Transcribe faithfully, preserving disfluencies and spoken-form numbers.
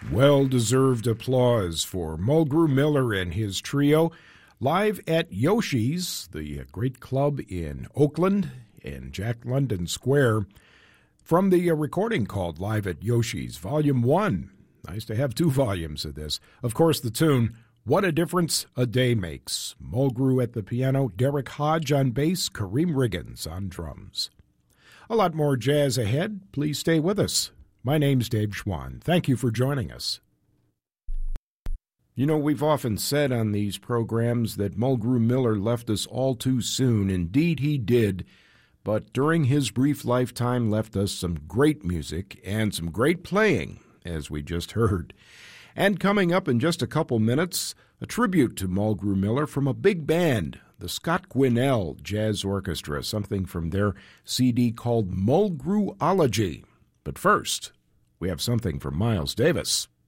Well-deserved applause for Mulgrew Miller and his trio live at Yoshi's, the great club in Oakland in Jack London Square, from the recording called Live at Yoshi's, Volume one. Nice to have two volumes of this. Of course, the tune, What a Difference a Day Makes. Mulgrew at the piano, Derek Hodge on bass, Kareem Riggins on drums. A lot more jazz ahead. Please stay with us. My name's Dave Schwann. Thank you for joining us. You know, we've often said on these programs that Mulgrew Miller left us all too soon. Indeed, he did. But during his brief lifetime left us some great music and some great playing, as we just heard. And coming up in just a couple minutes, a tribute to Mulgrew Miller from a big band, the Scott Gwinnell Jazz Orchestra, something from their C D called Mulgrewology. But first, we have something from Miles Davis.